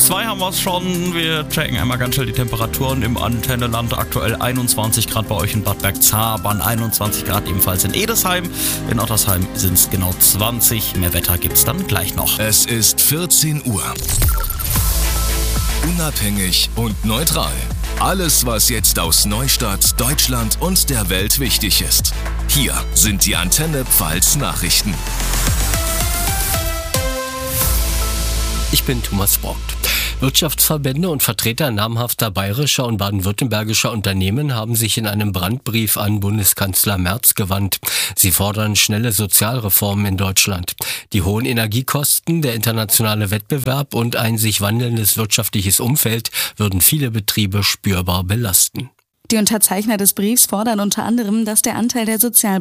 2 haben wir es schon. Wir checken einmal ganz schnell die Temperaturen im Antenneland. Aktuell 21 Grad bei euch in Bad Bergzabern, 21 Grad ebenfalls in Edesheim. In Ottersheim sind es genau 20. Mehr Wetter gibt es dann gleich noch. Es ist 14 Uhr. Unabhängig und neutral. Alles, was jetzt aus Neustadt, Deutschland und der Welt wichtig ist. Hier sind die Antenne Pfalz Nachrichten. Ich bin Thomas Brockt. Wirtschaftsverbände und Vertreter namhafter bayerischer und baden-württembergischer Unternehmen haben sich in einem Brandbrief an Bundeskanzler Merz gewandt. Sie fordern schnelle Sozialreformen in Deutschland. Die hohen Energiekosten, der internationale Wettbewerb und ein sich wandelndes wirtschaftliches Umfeld würden viele Betriebe spürbar belasten. Die Unterzeichner des Briefs fordern unter anderem, dass der Anteil der